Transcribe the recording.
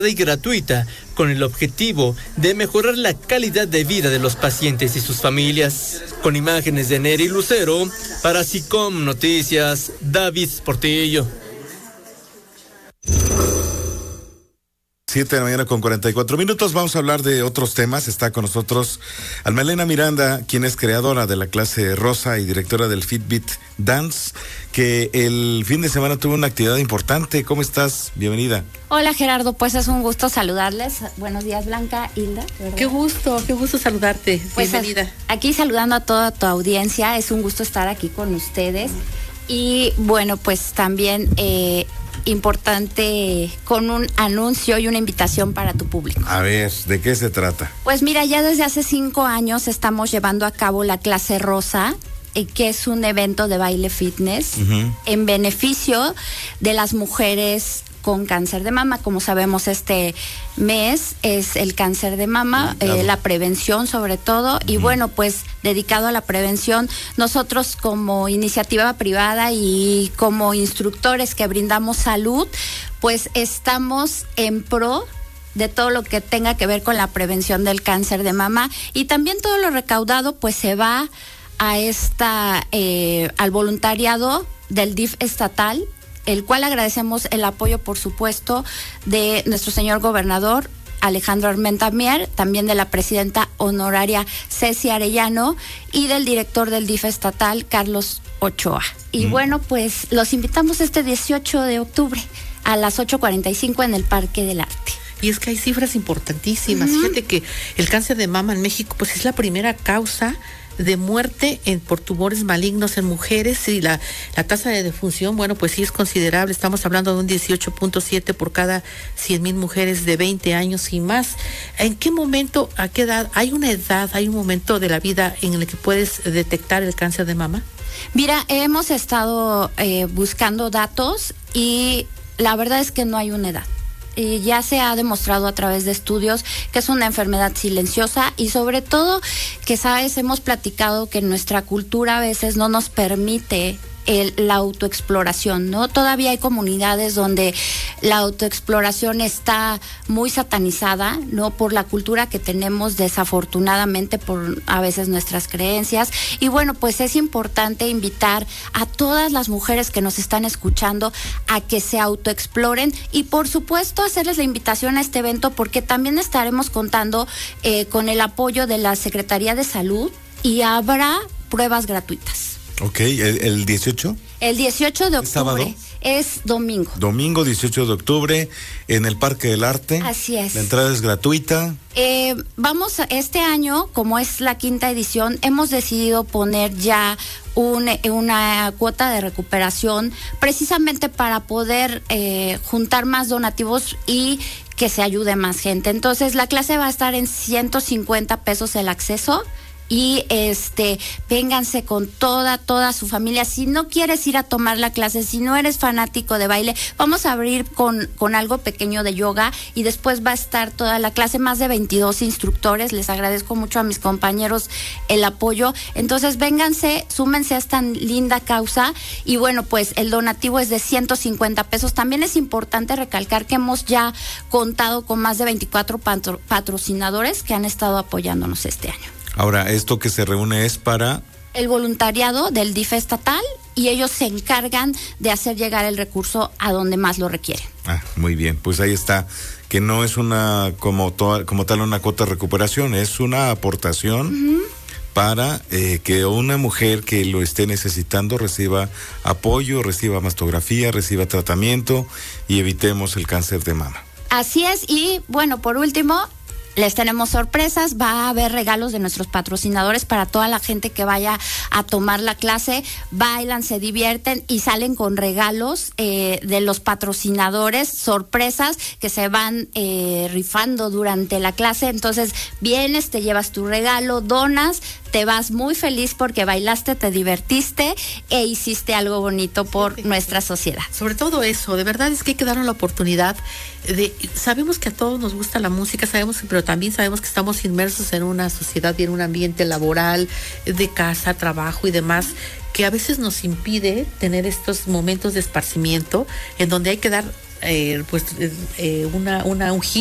y gratuita con el objetivo de mejorar la calidad de vida de los pacientes y sus familias. Con imágenes de Neri Lucero, para SICOM Noticias, David Portillo. 7 de la mañana con 44 minutos. Vamos a hablar de otros temas. Está con nosotros Almalena Miranda, quien es creadora de la clase Rosa y directora del Fitbit Dance, que el fin de semana tuvo una actividad importante. ¿Cómo estás? Bienvenida. Hola Gerardo, pues es un gusto saludarles. Buenos días, Blanca, Hilda, ¿verdad? Qué gusto saludarte. Pues bienvenida. Aquí saludando a toda tu audiencia, es un gusto estar aquí con ustedes. Y bueno, pues también importante con un anuncio y una invitación para tu público. A ver, ¿de qué se trata? Pues mira, ya desde hace 5 años estamos llevando a cabo la clase Rosa, que es un evento de baile fitness en beneficio de las mujeres con cáncer de mama. Como sabemos, este mes es el cáncer de mama, claro. La prevención sobre todo, y bueno, pues dedicado a la prevención, nosotros como iniciativa privada y como instructores que brindamos salud, pues estamos en pro de todo lo que tenga que ver con la prevención del cáncer de mama, y también todo lo recaudado pues se va a al voluntariado del DIF estatal, el cual agradecemos el apoyo, por supuesto, de nuestro señor gobernador Alejandro Armenta Mier, también de la presidenta honoraria Ceci Arellano y del director del DIF estatal, Carlos Ochoa. Y bueno, pues los invitamos este 18 de octubre a las 8:45 en el Parque del Arte. Y es que hay cifras importantísimas. Fíjate que el cáncer de mama en México pues es la primera causa de muerte por tumores malignos en mujeres, y la tasa de defunción, bueno, pues sí es considerable. Estamos hablando de un 18.7 por cada 100,000 mujeres de 20 años y más. ¿En qué momento, a qué edad, hay un momento de la vida en el que puedes detectar el cáncer de mama? Mira, hemos estado buscando datos y la verdad es que no hay una edad. Ya se ha demostrado a través de estudios que es una enfermedad silenciosa, y sobre todo que, sabes, hemos platicado que nuestra cultura a veces no nos permite la autoexploración, ¿no? Todavía hay comunidades donde la autoexploración está muy satanizada, ¿no? Por la cultura que tenemos, desafortunadamente, por a veces nuestras creencias. Y bueno, pues es importante invitar a todas las mujeres que nos están escuchando a que se autoexploren, y por supuesto hacerles la invitación a este evento, porque también estaremos contando con el apoyo de la Secretaría de Salud y habrá pruebas gratuitas. Ok, ¿el 18? El 18 de octubre. ¿Sábado? Es domingo. Domingo 18 de octubre en el Parque del Arte. Así es. La entrada es gratuita. Este año, como es la 5ª edición, hemos decidido poner ya una cuota de recuperación, precisamente para poder juntar más donativos y que se ayude más gente. Entonces, la clase va a estar en 150 pesos el acceso. Y vénganse con toda su familia. Si no quieres ir a tomar la clase, si no eres fanático de baile, vamos a abrir con algo pequeño de yoga, y después va a estar toda la clase, más de 22 instructores. Les agradezco mucho a mis compañeros el apoyo. Entonces, vénganse, súmense a esta linda causa, y bueno, pues el donativo es de 150 pesos. También es importante recalcar que hemos ya contado con más de 24 patrocinadores que han estado apoyándonos este año. Ahora, esto que se reúne es para el voluntariado del DIF estatal, y ellos se encargan de hacer llegar el recurso a donde más lo requieren. Muy bien, pues ahí está, que no es una como tal una cuota de recuperación, es una aportación para que una mujer que lo esté necesitando reciba apoyo, reciba mastografía, reciba tratamiento y evitemos el cáncer de mama. Así es. Y bueno, por último, les tenemos sorpresas. Va a haber regalos de nuestros patrocinadores para toda la gente que vaya a tomar la clase. Bailan, se divierten y salen con regalos de los patrocinadores, sorpresas que se van rifando durante la clase. Entonces vienes, te llevas tu regalo, donas, te vas muy feliz porque bailaste, te divertiste e hiciste algo bonito por nuestra sociedad. Sobre todo eso, de verdad es que hay que darnos la oportunidad sabemos que a todos nos gusta la música, pero también sabemos que estamos inmersos en una sociedad y en un ambiente laboral, de casa, trabajo y demás, que a veces nos impide tener estos momentos de esparcimiento en donde hay que dar un